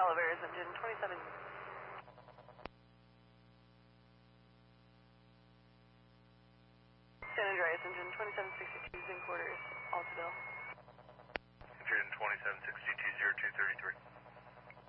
Oliver's engine 27. San Andreas engine 2762, Zinc quarters, Altadale. Engine 2762, 0233.